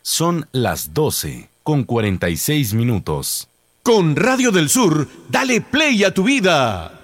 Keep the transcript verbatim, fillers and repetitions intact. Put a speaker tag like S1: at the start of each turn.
S1: Son las doce con cuarenta y seis minutos.
S2: Con Radio del Sur, dale play a tu vida.